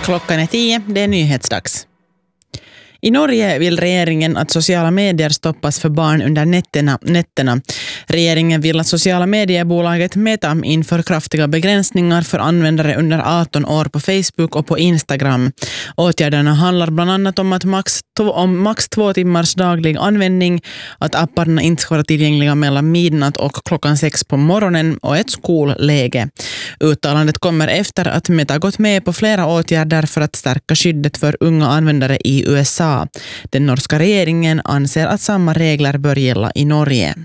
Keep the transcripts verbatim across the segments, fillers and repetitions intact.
Klockan är tio, det är nyhetsdags. I Norge vill regeringen att sociala medier stoppas för barn under nätterna. nätterna. Regeringen vill att sociala mediebolaget Meta inför kraftiga begränsningar för användare under arton år på Facebook och på Instagram. Åtgärderna handlar bland annat om att max, to- om max två timmars daglig användning, att apparna inte ska vara tillgängliga mellan midnatt och klockan sex på morgonen och ett skolläge. Uttalandet kommer efter att Meta gått med på flera åtgärder för att stärka skyddet för unga användare i U S A. Den norska regeringen anser att samma regler bör gälla i Norge.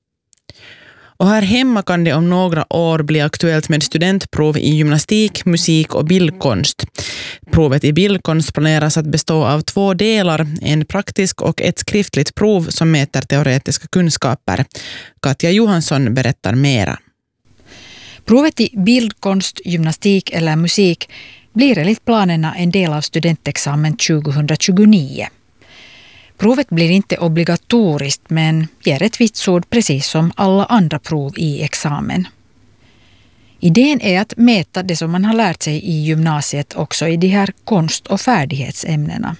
Och här hemma kan det om några år bli aktuellt med studentprov i gymnastik, musik och bildkonst. Provet i bildkonst planeras att bestå av två delar, en praktisk och ett skriftligt prov som mäter teoretiska kunskaper. Katja Johansson berättar mera. Provet i bildkonst, gymnastik eller musik blir enligt planerna en del av studentexamen tjugohundratjugonio. Provet blir inte obligatoriskt men ger ett vitsord precis som alla andra prov i examen. Idén är att mäta det som man har lärt sig i gymnasiet också i de här konst- och färdighetsämnena.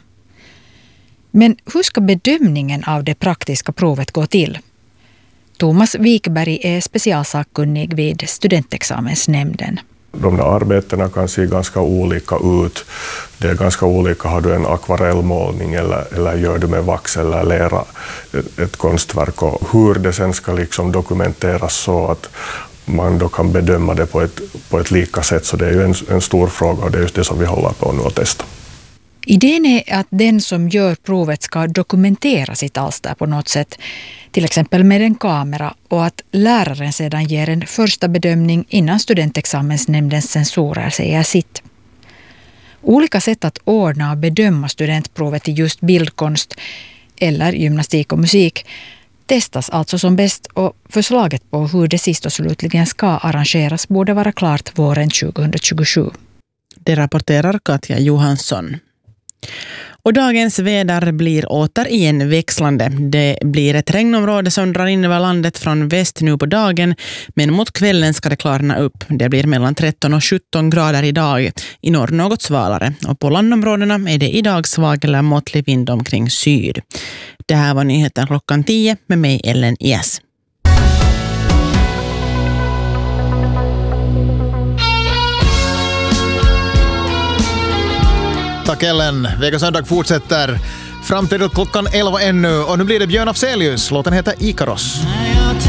Men hur ska bedömningen av det praktiska provet gå till? Thomas Wikberg är specialsakkunnig vid studentexamensnämnden. De där arbetena kan se ganska olika ut. Det är ganska olika, har du en akvarellmålning eller, eller gör du med vax eller lera ett, ett konstverk, och hur det sen ska liksom dokumenteras så att man då kan bedöma det på ett, på ett lika sätt. Så det är ju en, en stor fråga och det är just det som vi håller på nu att testa. Idén är att den som gör provet ska dokumentera sitt alster på något sätt, till exempel med en kamera, och att läraren sedan ger en första bedömning innan studentexamensnämndens censorer säger sitt. Olika sätt att ordna och bedöma studentprovet i just bildkonst eller gymnastik och musik testas alltså som bäst, och förslaget på hur det sist och slutligen ska arrangeras borde vara klart våren tjugohundratjugosju. Det rapporterar Katja Johansson. Och dagens väder blir återigen växlande. Det blir ett regnområde som drar in över landet från väst nu på dagen, men mot kvällen ska det klarna upp. Det blir mellan tretton och sjutton grader idag, i norr något svalare. Och på landområdena är det idag svag eller måttlig vind omkring syd. Det här var nyheten klockan tio med mig Ellen Ies. Tack Ellen. Vega söndag fortsätter fram till klockan elva ännu. Och nu blir det Björn Afzelius. Låten heter Ikaros.